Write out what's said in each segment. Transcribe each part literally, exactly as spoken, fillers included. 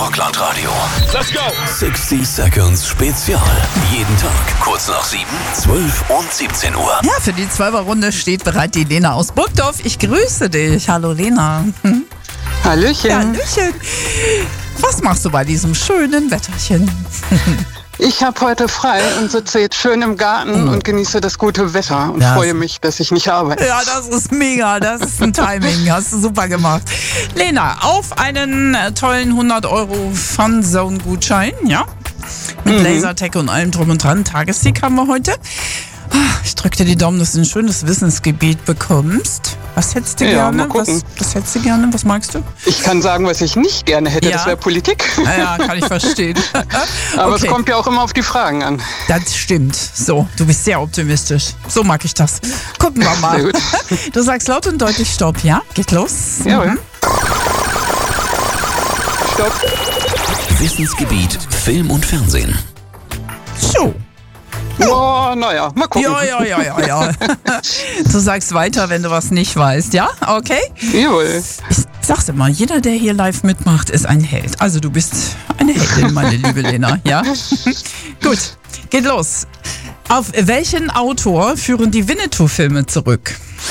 Rockland-Radio. Let's go! sixty Seconds Spezial. Jeden Tag kurz nach sieben, zwölf und siebzehn Uhr. Ja, für die Zwölfer-Runde steht bereit die Lena aus Burgdorf. Ich grüße dich. Hallo Lena. Hm? Hallöchen. Hallöchen. Was machst du bei diesem schönen Wetterchen? Ich habe heute frei und sitze jetzt schön im Garten mhm. und genieße das gute Wetter und das freue mich, dass ich nicht arbeite. Ja, das ist mega. Das ist ein Timing. Hast du super gemacht. Lena, auf einen äh, tollen hundert Euro Funzone-Gutschein, ja? Mit mhm. Lasertag und allem drum und dran. Tagessieg haben wir heute. Ich drücke dir die Daumen, dass du ein schönes Wissensgebiet bekommst. Was hättest du ja, gerne? mal gucken. Was, was hättest du gerne? Was magst du? Ich kann sagen, was ich nicht gerne hätte. Ja. Das wäre Politik. Ja, kann ich verstehen. Aber okay. Es kommt ja auch immer auf die Fragen an. Das stimmt. So, du bist sehr optimistisch. So mag ich das. Gucken wir mal. Sehr gut. Du sagst laut und deutlich Stopp, ja? Geht los. Jawohl. Mhm. Stopp. Wissensgebiet Film und Fernsehen. So. Oh, naja, mal gucken. Ja, ja, ja, ja, ja. Du sagst weiter, wenn du was nicht weißt, ja? Okay? Jawohl. Ich sag's immer, jeder, der hier live mitmacht, ist ein Held. Also du bist eine Heldin, meine liebe Lena, ja? Gut, geht los. Auf welchen Autor führen die Winnetou-Filme zurück?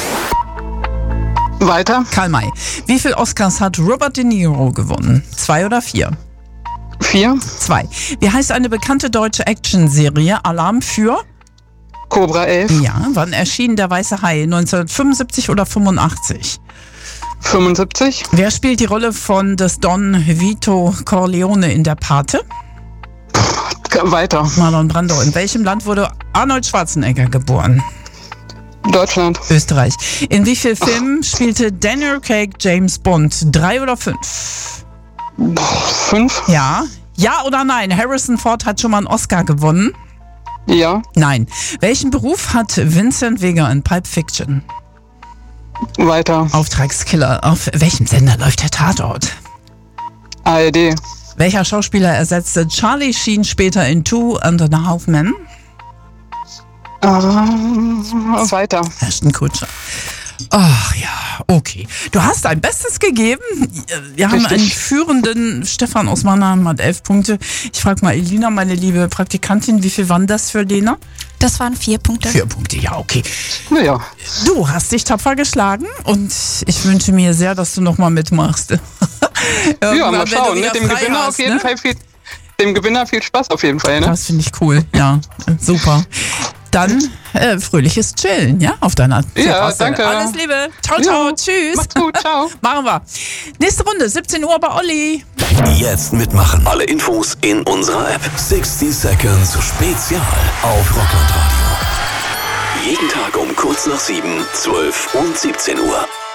Weiter. Karl May. Wie viele Oscars hat Robert De Niro gewonnen? Zwei oder vier? Vier. Zwei. Wie heißt eine bekannte deutsche Actionserie? Alarm für? Cobra elf. Ja, wann erschien Der Weiße Hai? neunzehnhundertfünfundsiebzig oder fünfundachtzig? fünfundsiebzig. Wer spielt die Rolle von des Don Vito Corleone in Der Pate? Weiter. Marlon Brando. In welchem Land wurde Arnold Schwarzenegger geboren? Deutschland. Österreich. In wie vielen Filmen spielte Daniel Craig James Bond? Drei oder fünf? Fünf. Ja. Ja oder nein? Harrison Ford hat schon mal einen Oscar gewonnen? Ja. Nein. Welchen Beruf hat Vincent Vega in Pulp Fiction? Weiter. Auftragskiller. Auf welchem Sender läuft der Tatort? A R D. Welcher Schauspieler ersetzte Charlie Sheen später in Two and a Half Men? Uh, weiter. Ashton Kutcher. Ach ja, okay. Du hast dein Bestes gegeben. Wir haben Richtig. einen führenden Stefan aus Mannheim, hat elf Punkte. Ich frage mal Elina, meine liebe Praktikantin, wie viel waren das für Lena? Das waren vier Punkte. Vier Punkte, ja, okay. Naja. Du hast dich tapfer geschlagen und ich wünsche mir sehr, dass du nochmal mitmachst. Ja, mal schauen. Ne? Mit dem Gewinner hast, auf jeden ne? Fall viel, dem Gewinner viel Spaß auf jeden Fall. Ne? Das finde ich cool, ja, super. Dann äh, fröhliches Chillen, ja, auf deiner Ja, Terrasse. danke. Alles Liebe. Ciao, ciao, Ja, tschüss. macht's gut, ciao. Machen wir. Nächste Runde, siebzehn Uhr bei Olli. Jetzt mitmachen. Alle Infos in unserer App. sixty Seconds Spezial auf Rockland-Radio. Jeden Tag um kurz nach sieben, zwölf und siebzehn Uhr.